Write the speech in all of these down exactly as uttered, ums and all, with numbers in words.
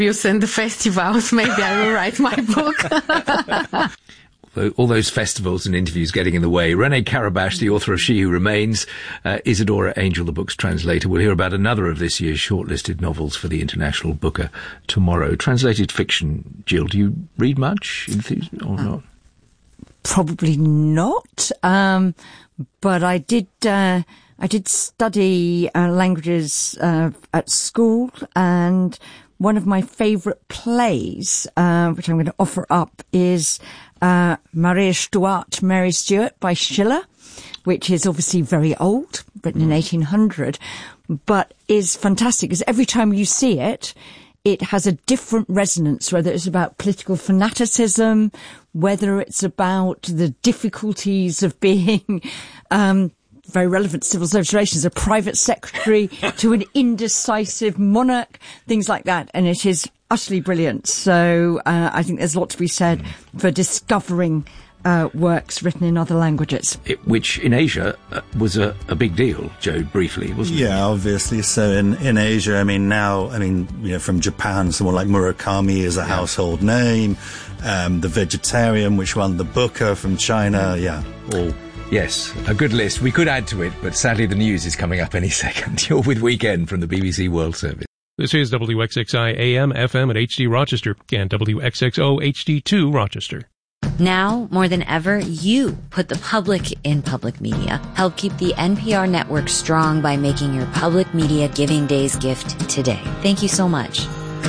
interviews and the festivals, maybe I will write my book. All those festivals and interviews getting in the way. Renee Carabash, the author of She Who Remains, uh, Isadora Angel, the book's translator. We'll hear about another of this year's shortlisted novels for the International Booker tomorrow. Translated fiction. Jill, do you read much or not? Um, probably not. Um, but I did, uh, I did study uh, languages uh, at school, and one of my favourite plays, uh, which I'm going to offer up, is uh, Maria Stuart, Mary Stuart by Schiller, which is obviously very old, written in eighteen hundred, but is fantastic because every time you see it, it has a different resonance, whether it's about political fanaticism, whether it's about the difficulties of being um very relevant to civil service relations, a private secretary to an indecisive monarch, things like that. And it is utterly brilliant. So uh, I think there's a lot to be said for discovering uh, works written in other languages. It, which in Asia uh, was a, a big deal, Joe, briefly, wasn't it? Yeah, obviously. So in, in Asia, I mean, now, I mean, you know, from Japan, someone like Murakami is a yeah. household name. Um, The Vegetarian, which won the Booker from China, yeah, all... Yes, a good list. We could add to it, but sadly the news is coming up any second. You're with Weekend from the B B C World Service. This is W X X I A M, F M at H D Rochester and W X X O H D two Rochester. Now, more than ever, you put the public in public media. Help keep the N P R network strong by making your Public Media Giving Days gift today. Thank you so much.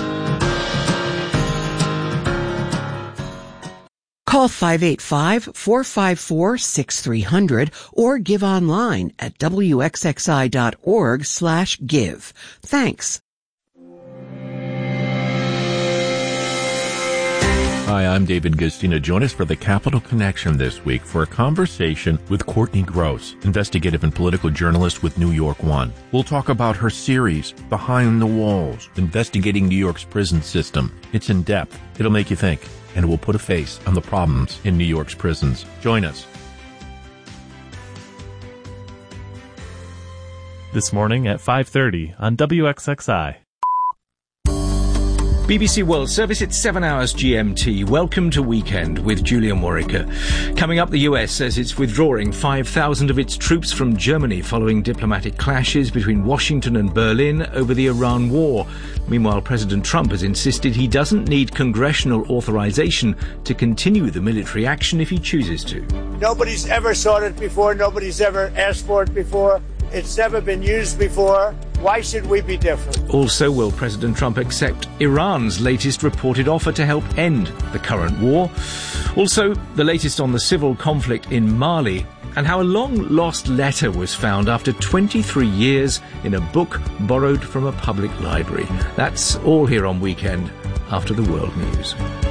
Call five eight five, four five four, six three zero zero or give online at W X X I dot org slash give. Thanks. Hi, I'm David Gustina. Join us for the Capital Connection this week for a conversation with Courtney Gross, investigative and political journalist with New York One. We'll talk about her series, Behind the Walls, investigating New York's prison system. It's in depth. It'll make you think, and it will put a face on the problems in New York's prisons. Join us. This morning at five thirty on W X X I. B B C World Service, it's seven hours G M T. Welcome to Weekend with Julian Warwicker. Coming up, the U S says it's withdrawing five thousand of its troops from Germany following diplomatic clashes between Washington and Berlin over the Iran war. Meanwhile, President Trump has insisted he doesn't need congressional authorization to continue the military action if he chooses to. Nobody's ever sought it before. Nobody's ever asked for it before. It's never been used before. Why should we be different? Also, will President Trump accept Iran's latest reported offer to help end the current war? Also, the latest on the civil conflict in Mali and how a long-lost letter was found after twenty-three years in a book borrowed from a public library. That's all here on Weekend after the world news.